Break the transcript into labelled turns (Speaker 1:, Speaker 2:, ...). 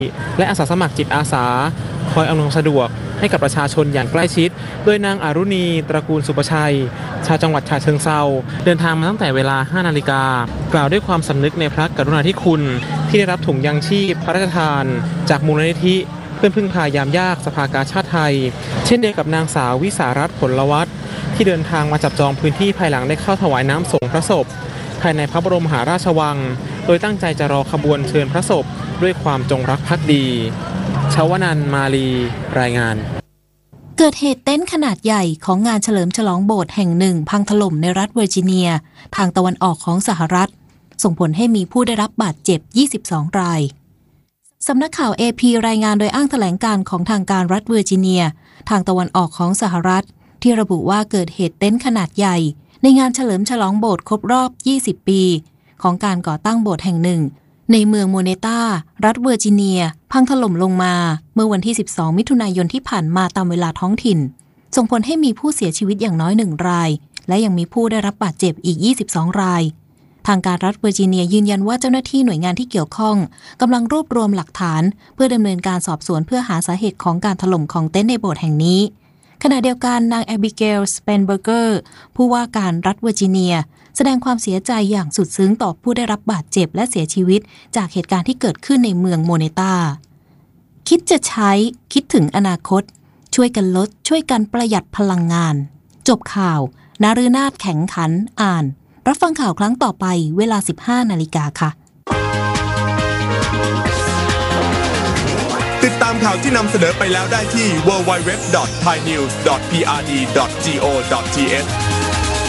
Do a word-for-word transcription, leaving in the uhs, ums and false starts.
Speaker 1: และอาสาสมัครจิตอาสาคอยอำนวยความสะดวกให้กับประชาชนอย่างใกล้ชิดโดยนางอารุณีตระกูลสุประชัยชาวจังหวัดฉะเชิงเทราเดินทางมาตั้งแต่เวลา ห้านาฬิกากล่าวด้วยความสำนึกในพระกรุณาธิคุณที่ได้รับถุงยังชีพพระราชทานจากมูลนิธิเพื่อนพึ่งพายามยากสภากาชาติไทยเช่นเดียวกับนางสาววิสารัตน์ผลวัฒน์ที่เดินทางมาจับจองพื้นที่ภายหลังได้เข้าถวายน้ำสงพระศพภายในพระบรมมหาราชวังโดยตั้งใจจะรอขบวนเชิญพระศพด้วยความจงรักภักดีชวนันท์มาลีรายงาน
Speaker 2: เกิดเหตุเต็นท์ขนาดใหญ่ของงานเฉลิมฉลองโบสถ์แห่งหนึ่งพังถล่มในรัฐเวอร์จิเนียทางตะวันออกของสหรัฐส่งผลให้มีผู้ได้รับบาดเจ็บยี่สิบสองรายสำนักข่าว เอ พี รายงานโดยอ้างแถลงการของทางการรัฐเวอร์จิเนียทางตะวันออกของสหรัฐที่ระบุว่าเกิดเหตุเต็นท์ขนาดใหญ่ในงานเฉลิมฉลองโบสถ์ครบรอบยี่สิบปีของการก่อตั้งโบสถ์แห่งหนึ่งในเมืองโมเนตารัฐเวอร์จิเนียพังถล่มลงมาเมื่อวันที่สิบสองมิถุนายนที่ผ่านมาตามเวลาท้องถิ่นส่งผลให้มีผู้เสียชีวิตอย่างน้อยหนึ่งรายและยังมีผู้ได้รับบาดเจ็บอีกยี่สิบสองรายทางการรัฐเวอร์จิเนียยืนยันว่าเจ้าหน้าที่หน่วยงานที่เกี่ยวข้องกำลังรวบรวมหลักฐานเพื่อดำเนินการสอบสวนเพื่อหาสาเหตุของการถล่มของเต็นท์ในโบสถ์แห่งนี้ขณะเดียวกันนางแอบิเกล สเปนเบอร์เกอร์ผู้ว่าการรัฐเวอร์จิเนียแสดงความเสียใจอย่างสุดซึ้งต่อผู้ได้รับบาดเจ็บและเสียชีวิตจากเหตุการณ์ที่เกิดขึ้นในเมืองโมเนตาคิดจะใช้คิดถึงอนาคตช่วยกันลดช่วยกันประหยัดพลังงานจบข่าวนาฤนาถแข็งขันอ่านรับฟังข่าวครั้งต่อไปเวลา สิบห้านาฬิกาค่ะ
Speaker 3: ติดตามข่าวที่นำเสนอไปแล้วได้ที่ ดับเบิลยู ดับเบิลยู ดับเบิลยู ดอท ไทยนิวส์ ดอท พี อาร์ ดี ดอท โก ดอท ที เอช